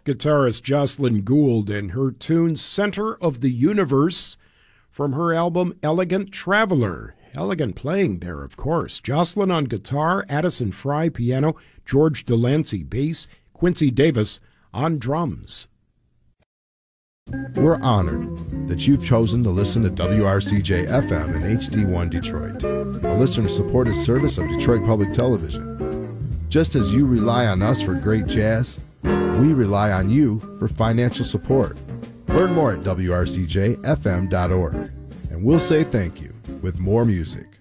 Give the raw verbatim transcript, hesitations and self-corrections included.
guitarist Jocelyn Gould and her tune Center of the Universe from her album Elegant Traveler. Elegant playing there, of course. Jocelyn on guitar, Addison Fry piano, George Delancey bass, Quincy Davis on drums. We're honored that you've chosen to listen to W R C J F M and H D one Detroit, a listener-supported service of Detroit Public Television. Just as you rely on us for great jazz, we rely on you for financial support. Learn more at W R C J F M dot org, and we'll say thank you with more music.